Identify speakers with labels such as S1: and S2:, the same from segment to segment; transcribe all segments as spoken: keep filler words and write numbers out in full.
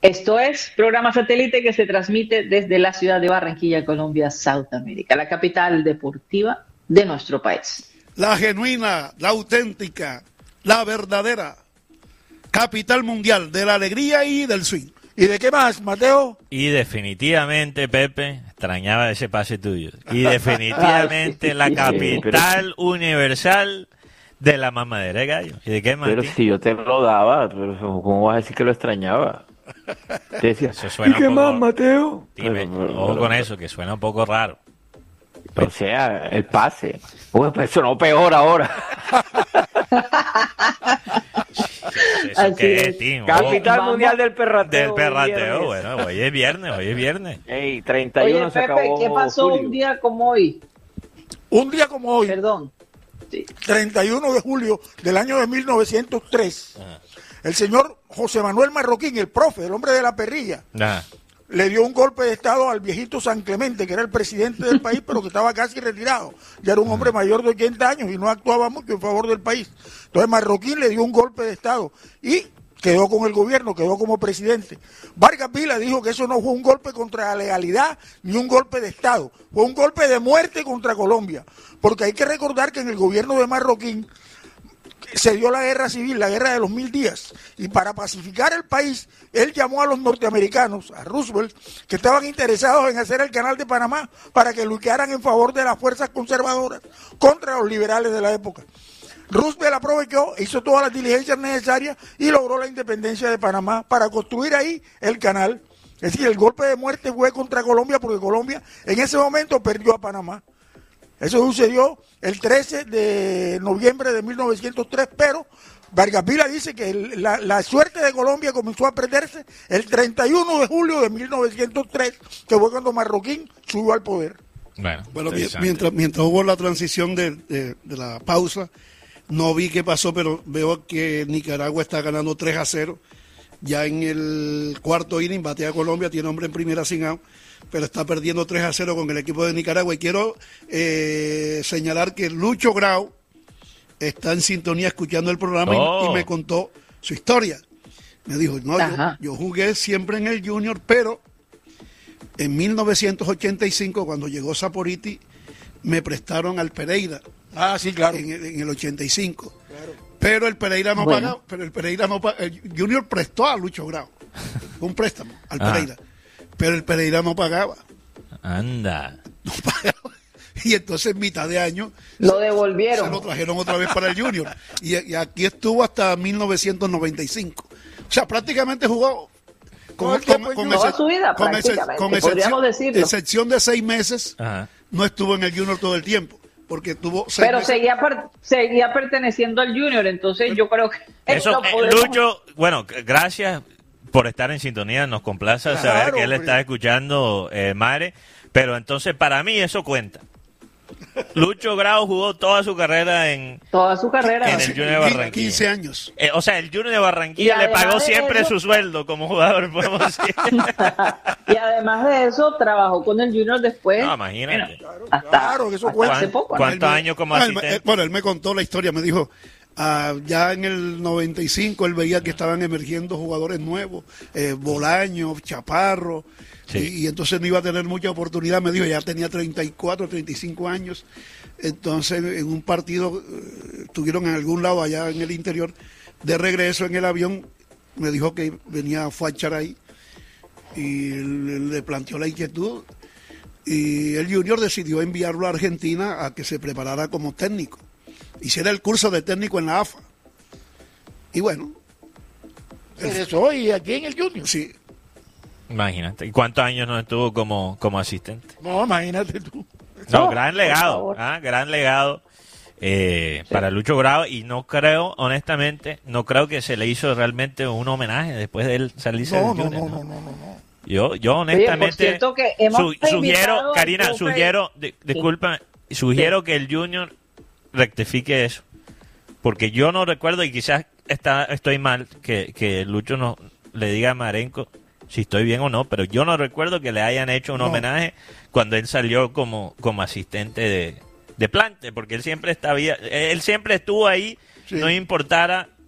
S1: Esto es programa satélite que se transmite desde la ciudad de Barranquilla, Colombia, Sudamérica, la capital deportiva de nuestro país.
S2: La genuina, la auténtica, la verdadera capital mundial de la alegría y del swing. ¿Y de qué más, Mateo?
S3: Y definitivamente, Pepe, extrañaba ese pase tuyo. Y definitivamente Ay, la capital sí, universal de la mamadera de gallo. ¿Y de qué más?
S4: Pero si yo te lo daba, pero ¿cómo vas a decir que lo extrañaba? Te decía,
S3: eso suena
S4: ¿y qué
S3: un poco,
S4: más, Mateo?
S3: Dime, pero, pero, ojo pero, con eso, que suena un poco raro.
S4: O sea, el pase. Uy, pues sonó peor ahora.
S3: ¿Eso qué es, tío?
S4: Capital oh, mundial del perrateo.
S3: Del perrateo, bueno, hoy es viernes, hoy es viernes.
S4: Ey, treinta y uno
S1: Oye,
S4: se
S1: Pepe,
S4: acabó
S1: ¿qué pasó
S4: julio?
S1: un día como hoy?
S2: Un día como hoy.
S1: Perdón. Sí.
S2: treinta y uno de julio del año de mil novecientos tres. Ajá. El señor José Manuel Marroquín, el profe, el hombre de la perrilla, Ajá. le dio un golpe de estado al viejito San Clemente, que era el presidente del país, pero que estaba casi retirado. Ya era un hombre mayor de ochenta años y no actuaba mucho en favor del país. Entonces Marroquín le dio un golpe de estado y quedó con el gobierno, quedó como presidente. Vargas Vila dijo que eso no fue un golpe contra la legalidad ni un golpe de estado, fue un golpe de muerte contra Colombia. Porque hay que recordar que en el gobierno de Marroquín se dio la guerra civil, la guerra de los mil días, y para pacificar el país, él llamó a los norteamericanos, a Roosevelt, que estaban interesados en hacer el canal de Panamá para que lucharan en favor de las fuerzas conservadoras contra los liberales de la época. Roosevelt aprovechó, hizo todas las diligencias necesarias y logró la independencia de Panamá para construir ahí el canal. Es decir, el golpe de muerte fue contra Colombia porque Colombia en ese momento perdió a Panamá. Eso sucedió el trece de noviembre de mil novecientos tres, pero Vargas Vila dice que el, la, la suerte de Colombia comenzó a perderse el treinta y uno de julio de mil novecientos tres, que fue cuando Marroquín subió al poder.
S3: Bueno,
S2: bueno mientras, mientras hubo la transición de, de, de la pausa, no vi qué pasó, pero veo que Nicaragua está ganando tres a cero. Ya en el cuarto inning batea a Colombia, tiene hombre en primera sin out, pero está perdiendo tres a cero con el equipo de Nicaragua. Y quiero eh, señalar que Lucho Grau está en sintonía escuchando el programa oh. y, y me contó su historia. Me dijo, no, yo, yo jugué siempre en el Junior, pero en mil novecientos ochenta y cinco, cuando llegó Saporiti, me prestaron al Pereira.
S5: Ah, sí, claro.
S2: En, en el ochenta y cinco. Claro. Pero el Pereira no bueno. pagaba, pero el Pereira no pagaba. El Junior prestó a Lucho Grau un préstamo al ah. Pereira. Pero el Pereira no pagaba.
S3: Anda.
S2: No pagaba. Y entonces en mitad de año
S1: lo devolvieron.
S2: Se lo trajeron otra vez para el Junior. Y, y aquí estuvo hasta mil novecientos noventa y cinco. O sea, prácticamente jugó con,
S1: con, con, con toda ese, su vida, con, ese, con
S2: excepción, excepción de seis meses. Ajá. No estuvo en el Junior todo el tiempo. Porque tuvo seis
S1: pero
S2: meses.
S1: seguía per, seguía perteneciendo al Junior, entonces yo creo que
S3: eso no podemos... Lucho, bueno, gracias por estar en sintonía, nos complace claro, saber que él está escuchando eh, Mare, pero entonces para mí eso cuenta. Lucho Grau jugó toda su carrera en
S1: toda su carrera
S3: en el Junior de Barranquilla.
S2: quince años.
S3: Eh, o sea, el Junior de Barranquilla le pagó siempre eso, su sueldo como jugador, podemos decir.
S1: Y además de eso, trabajó con el Junior después.
S3: No, imagínate.
S2: Claro,
S1: hasta,
S2: claro que eso cuenta.
S1: Hace poco.
S3: ¿Cuántos
S2: ¿no?
S3: años como
S2: ah,
S3: asistente?
S2: Él, bueno, él me contó la historia, me dijo, uh, ya en el noventa y cinco él veía que estaban emergiendo jugadores nuevos, eh, Bolaño, Chaparro, sí. y, y entonces no iba a tener mucha oportunidad, me dijo, ya tenía treinta y cuatro, treinta y cinco años. Entonces, en un partido, eh, estuvieron en algún lado allá en el interior, de regreso en el avión, me dijo que venía Fuacharay y le, le planteó la inquietud. Y el Junior decidió enviarlo a Argentina a que se preparara como técnico. Hiciera el curso de técnico en la A F A. Y bueno.
S5: Eso, y aquí en el Junior.
S2: Sí.
S3: Imagínate. ¿Y cuántos años no estuvo como, como asistente?
S5: No, imagínate tú.
S3: No, gran legado, ¿ah? gran legado eh, sí. para Lucho Grau, y no creo, honestamente, no creo que se le hizo realmente un homenaje después de él salirse
S5: no,
S3: del
S5: no,
S3: Junior.
S5: No, no, no, no, no.
S3: Yo, yo honestamente,
S1: Oye, que hemos
S3: su, sugiero, Karina,
S1: profe...
S3: sugiero, di, disculpa, sí. sugiero sí. que el Junior rectifique eso, porque yo no recuerdo, y quizás está, estoy mal, que, que Lucho no le diga a Marenco si estoy bien o no, pero yo no recuerdo que le hayan hecho un no. homenaje cuando él salió como, como asistente de, de plante, porque él siempre estaba, él siempre estuvo ahí, sí. no importara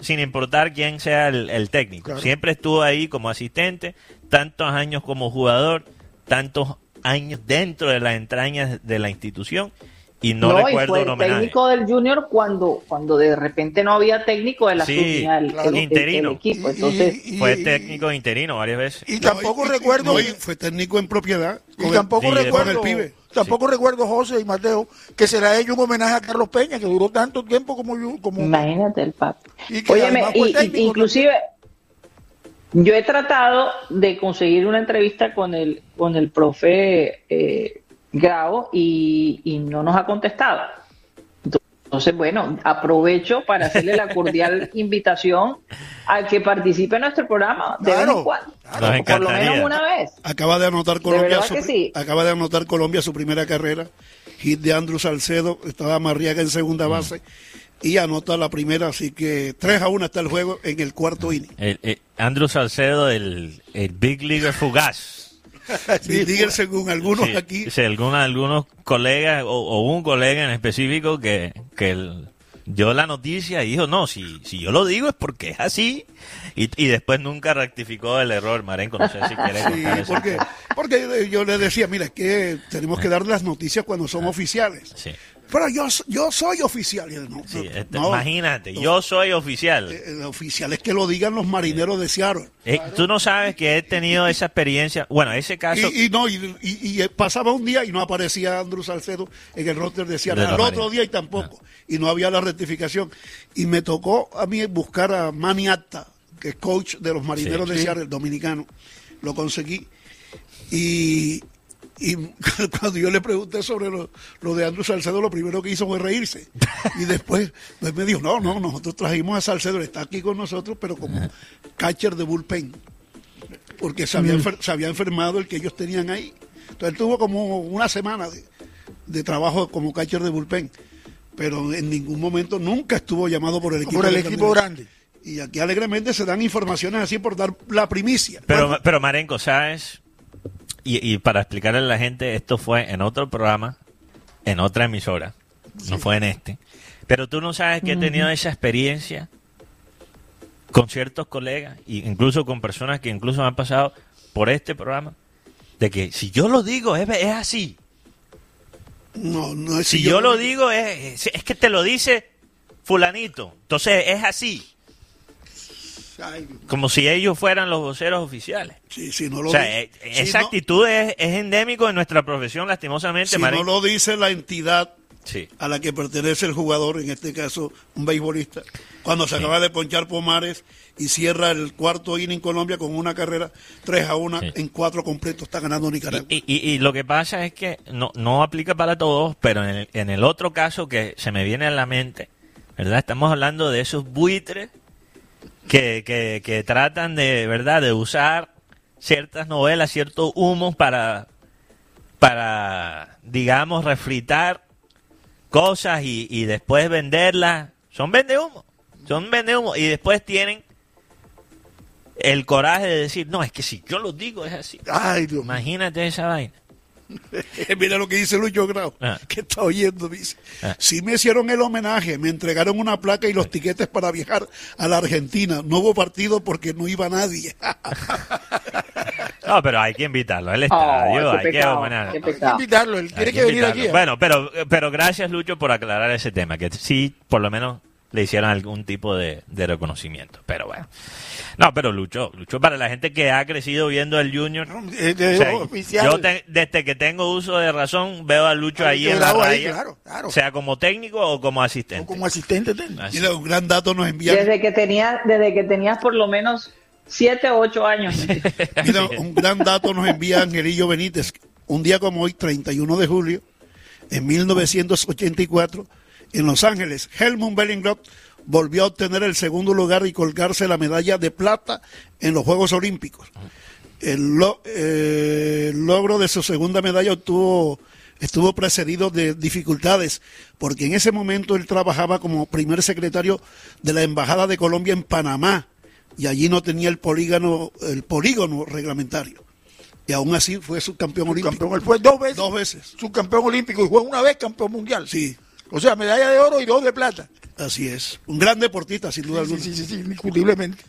S3: sin importar quién sea el, el técnico. Claro. Siempre estuvo ahí como asistente, tantos años como jugador, tantos años dentro de las entrañas de la institución. Y no, no recuerdo
S1: y fue el técnico del Junior cuando cuando de repente no había técnico de la
S3: sí,
S1: subunidad,
S3: claro. el, el, interino.
S1: El equipo. Entonces,
S3: y, y, fue técnico interino varias veces.
S2: Y tampoco no, y, recuerdo...
S5: Y, no, y fue técnico en propiedad.
S2: Y tampoco
S3: sí,
S2: recuerdo...
S5: el pibe.
S2: Tampoco sí. recuerdo, José y Mateo, que se le ha hecho un homenaje a Carlos Peña, que duró tanto tiempo como yo. Como...
S1: Imagínate el papi. Óyeme, y, y, inclusive... También. Yo he tratado de conseguir una entrevista con el con el profe eh, Grau y, y no nos ha contestado. Entonces, bueno, aprovecho para hacerle la cordial invitación a que participe en nuestro programa de
S2: claro,
S1: vez en cuando,
S3: claro.
S1: por lo menos una vez.
S5: Acaba de anotar Colombia,
S1: de
S5: su,
S1: sí.
S5: acaba de anotar Colombia su primera carrera, hit de Andrew Salcedo, estaba Marriaga en segunda base mm. y anota la primera, así que tres a uno está el juego en el cuarto inning.
S3: El, el Andrew Salcedo, el, el Big Leaguer fugaz.
S5: Sí, Digger, según algunos
S3: sí,
S5: aquí.
S3: Sí, algunos, algunos colegas, o, o un colega en específico que, que el, dio la noticia y dijo, no, si, si yo lo digo es porque es así. Y, y después nunca rectificó el error, Marenco, no sé si quiere contar
S5: sí,
S3: eso.
S5: Porque, porque yo le decía, mira, es que tenemos que dar las noticias cuando son ah, oficiales.
S3: Sí.
S5: Pero yo, yo soy oficial. No,
S3: sí, este,
S5: no,
S3: imagínate,
S5: no,
S3: yo soy oficial.
S5: El, el oficial es que lo digan los marineros de Seattle.
S3: Eh, claro. Tú no sabes que he tenido esa experiencia. Bueno, ese caso.
S5: Y, y no, y, y, y pasaba un día y no aparecía Andrew Salcedo en el roster de Seattle. Al otro día y tampoco. No. Y no había la rectificación. Y me tocó a mí buscar a Manny Acta, que es coach de los marineros sí, de sí. Seattle, el dominicano. Lo conseguí. Y. Y cuando yo le pregunté sobre lo, lo de Andrew Salcedo, lo primero que hizo fue reírse. Y después pues me dijo, no, no, nosotros trajimos a Salcedo, está aquí con nosotros, pero como catcher de bullpen. Porque se había, enfer- se había enfermado el que ellos tenían ahí. Entonces él tuvo como una semana de, de trabajo como catcher de bullpen. Pero en ningún momento nunca estuvo llamado por el equipo,
S2: por el equipo grande.
S5: Y aquí alegremente se dan informaciones así por dar la primicia.
S3: Pero,
S5: bueno,
S3: pero Marenco, ¿sabes? Y, y para explicarle a la gente, esto fue en otro programa, en otra emisora, sí. no fue en este. Pero tú no sabes que he tenido esa experiencia con ciertos colegas, e incluso con personas que incluso han pasado por este programa, de que si yo lo digo, es, es así.
S5: No, no es
S3: si, si yo, yo lo digo, es, es que te lo dice fulanito. Entonces es así. Ay, como si ellos fueran los voceros oficiales.
S5: Sí, sí, no lo
S3: o sea,
S5: dice,
S3: esa
S5: si
S3: actitud
S5: no,
S3: es, es endémico en nuestra profesión, lastimosamente.
S5: Si
S3: Marín.
S5: no lo dice la entidad
S3: sí.
S5: a la que pertenece el jugador, en este caso un beisbolista, cuando se sí. acaba de ponchar Pomares y cierra el cuarto inning Colombia con una carrera tres a uno sí. en cuatro completos, está ganando Nicaragua.
S3: Y, y, y lo que pasa es que no, no aplica para todos, pero en el, en el otro caso que se me viene a la mente, ¿verdad? Estamos hablando de esos buitres Que, que, que tratan de verdad de usar ciertas novelas, ciertos humos para, para digamos, refritar cosas y, y después venderlas. Son vendehumos, son vendehumos y después tienen el coraje de decir, no, es que si yo lo digo es así.
S5: Ay, Dios.
S3: Imagínate esa vaina.
S5: Mira lo que dice Lucho Grau, ah. que está oyendo, dice, ah. sí me hicieron el homenaje, me entregaron una placa y los tiquetes para viajar a la Argentina, no hubo partido porque no iba nadie.
S3: No, pero hay que invitarlo al estadio,
S1: oh,
S3: hay, que
S2: hay que invitarlo, él tiene hay que, que venir aquí. ¿eh?
S3: Bueno, pero, pero gracias Lucho por aclarar ese tema, que sí, por lo menos le hicieron algún tipo de, de reconocimiento, pero bueno. No, pero Lucho, Lucho para la gente que ha crecido viendo el Junior,
S2: de, de,
S3: o sea, yo te, desde que tengo uso de razón veo a Lucho ahí en la raya, ahí, claro, claro. sea como técnico o como asistente.
S2: O como asistente.
S5: Mira, un gran dato nos envían.
S1: Desde que tenías, desde que tenías por lo menos siete o ocho años.
S5: Mira, un gran dato nos envía Angelillo Benítez. Un día como hoy, treinta y uno de julio, en mil novecientos ochenta y cuatro, en Los Ángeles, Helmut Bellingroth volvió a obtener el segundo lugar y colgarse la medalla de plata en los Juegos Olímpicos. El, lo, eh, el logro de su segunda medalla obtuvo, estuvo precedido de dificultades, porque en ese momento él trabajaba como primer secretario de la Embajada de Colombia en Panamá, y allí no tenía el polígono, el polígono reglamentario. Y aún así fue subcampeón olímpico.
S2: Campeón, él fue dos veces.
S5: Dos veces.
S2: Subcampeón olímpico y fue una vez campeón mundial.
S5: Sí.
S2: O sea, medalla de oro y dos de plata.
S5: Así es. Un gran deportista, sin duda
S2: sí,
S5: alguna.
S2: Sí, sí, sí, indiscutiblemente.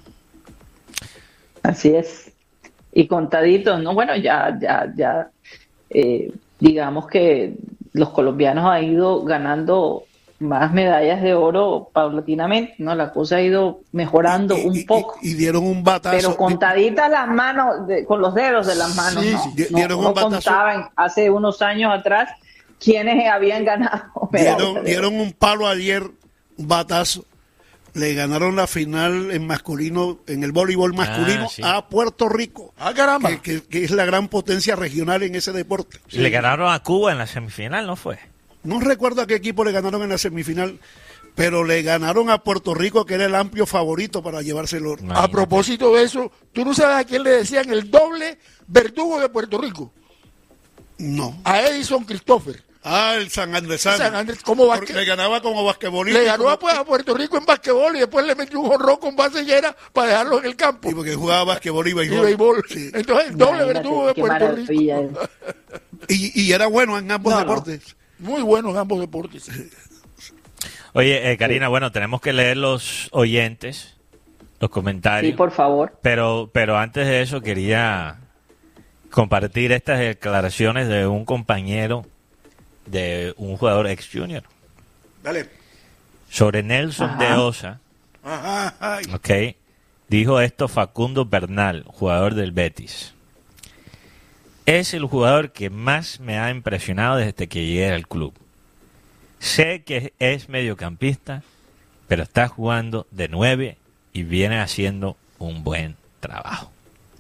S1: Así es. Y contaditos, ¿no? Bueno, ya, ya, ya, eh, digamos que los colombianos han ido ganando más medallas de oro paulatinamente, ¿no? La cosa ha ido mejorando
S5: y, y,
S1: un poco.
S5: Y, y dieron un batazo.
S1: Pero contaditas las manos, de, con los dedos de las manos, sí, ¿no?
S5: Sí, dieron
S1: no,
S5: un
S1: no contaban hace unos años atrás quiénes habían ganado medallas.
S5: Dieron, dieron un palo ayer, un batazo. Le ganaron la final en masculino, en el voleibol masculino, ah, sí. a Puerto Rico.
S2: Ah, caramba.
S5: Que, que, que es la gran potencia regional en ese deporte.
S3: Sí. Le ganaron a Cuba en la semifinal, ¿no fue?
S5: No recuerdo a qué equipo le ganaron en la semifinal, pero le ganaron a Puerto Rico, que era el amplio favorito para llevarse el oro.
S2: A propósito de eso, ¿tú no sabes a quién le decían el doble verdugo de Puerto Rico?
S5: No.
S2: A Edison Christopher.
S5: Ah, el San Andresano.
S2: San Andrés, como basque...
S5: Le ganaba como basquetbolista.
S2: Le ganó
S5: como...
S2: a Puerto Rico en basquetbol y después le metió un jonrón con base llena para dejarlo en el campo.
S5: Y porque jugaba basquetbol y béisbol.
S2: Y béisbol. Sí. Entonces el doble Imagínate, verdugo de Puerto Rico.
S5: y, y era bueno en ambos no, deportes.
S2: No. Muy bueno en ambos deportes.
S3: Oye, eh, Karina, bueno, tenemos que leer los oyentes, los comentarios.
S1: Sí, por favor.
S3: Pero, pero antes de eso quería compartir estas declaraciones de un compañero de un jugador ex junior.
S2: Dale.
S3: Sobre Nelson Ajá. de Osa.
S2: Ajá. Ay.
S3: Ok. Dijo esto Facundo Bernal, jugador del Betis. Es el jugador que más me ha impresionado desde que llegué al club. Sé que es mediocampista, pero está jugando de nueve y viene haciendo un buen trabajo.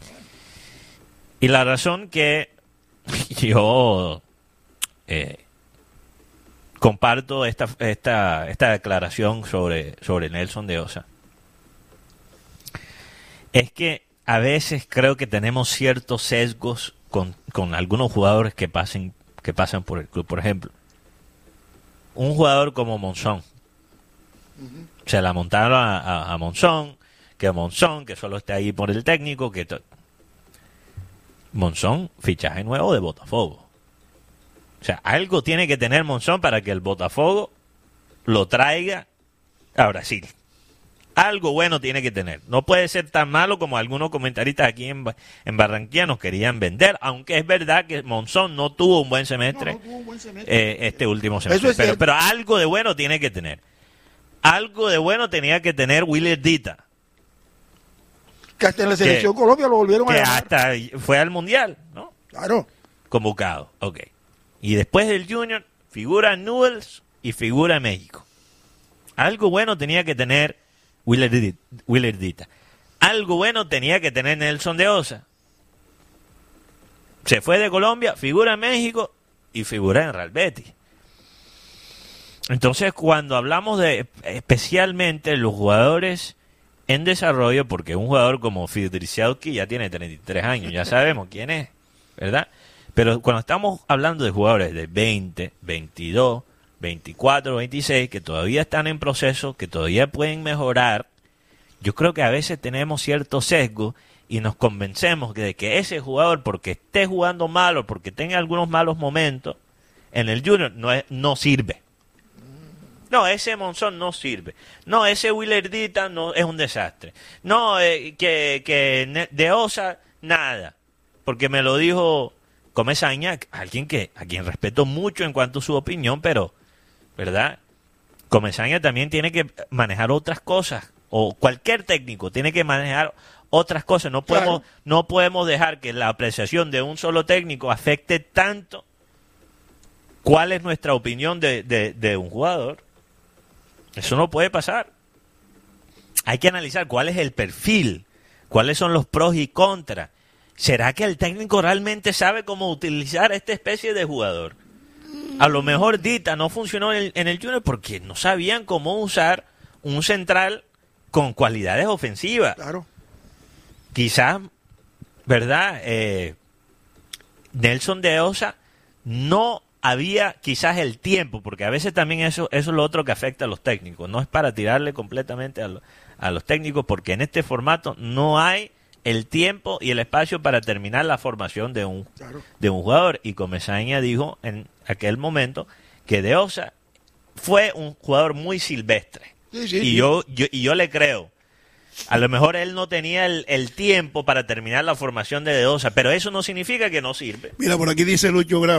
S3: Y la razón que yo eh, comparto esta, esta, esta declaración sobre, sobre Nelson de Osa es que a veces creo que tenemos ciertos sesgos con, con algunos jugadores que pasen, que pasan por el club. Por ejemplo, un jugador como Monzón. Uh-huh. Se la montaron a, a, a Monzón, que Monzón, que solo está ahí por el técnico, que to... Monzón, fichaje nuevo de Botafogo. O sea, algo tiene que tener Monzón para que el Botafogo lo traiga a Brasil. Algo bueno tiene que tener. No puede ser tan malo como algunos comentaristas aquí en, en Barranquilla nos querían vender, aunque es verdad que Monzón no tuvo un buen semestre, no, no tuvo un buen semestre. Eh, este último semestre. Pero, pero algo de bueno tiene que tener. Algo de bueno tenía que tener Willer Dita.
S2: Que hasta en la selección que, Colombia lo volvieron a
S3: que
S2: llamar.
S3: Hasta fue al Mundial, ¿no?
S2: Claro.
S3: Convocado, ok. Y después del Junior figura Newell's y figura México. Algo bueno tenía que tener Willer, Willer Dita. Algo bueno tenía que tener Nelson de Osa. Se fue de Colombia, figura en México y figura en Real Betis. Entonces, cuando hablamos de especialmente los jugadores en desarrollo, porque un jugador como Fidriciauski ya tiene treinta y tres años, ya sabemos quién es, ¿verdad? Pero cuando estamos hablando de jugadores de veinte, veintidós, veinticuatro, veintiséis, que todavía están en proceso, que todavía pueden mejorar, yo creo que a veces tenemos cierto sesgo y nos convencemos de que ese jugador, porque esté jugando mal o porque tenga algunos malos momentos en el Junior, no, es, no sirve. No, ese Monzón no sirve. No, ese Willer Dita no, es un desastre. No, eh, que, que de Osa, nada. Porque me lo dijo Comesaña, alguien que a quien respeto mucho en cuanto a su opinión, pero, ¿verdad? Comesaña también tiene que manejar otras cosas. O cualquier técnico tiene que manejar otras cosas. No podemos, claro. no podemos dejar que la apreciación de un solo técnico afecte tanto cuál es nuestra opinión de, de, de un jugador. Eso no puede pasar. Hay que analizar cuál es el perfil, cuáles son los pros y contras. ¿Será que el técnico realmente sabe cómo utilizar esta especie de jugador? A lo mejor Dita no funcionó en el, en el Junior porque no sabían cómo usar un central con cualidades ofensivas.
S2: Claro.
S3: Quizás, ¿verdad? Eh, Nelson de Osa no había quizás el tiempo, porque a veces también eso, eso es lo otro que afecta a los técnicos. No es para tirarle completamente a, lo, a los técnicos, porque en este formato no hay el tiempo y el espacio para terminar la formación de un, claro. de un jugador. Y Comesaña dijo en aquel momento que de Osa fue un jugador muy silvestre.
S2: Sí, sí,
S3: y,
S2: sí.
S3: Yo, yo, y yo le creo. A lo mejor él no tenía el, el tiempo para terminar la formación de De Dosa, pero eso no significa que no sirve.
S5: Mira, por aquí dice Lucho Grau.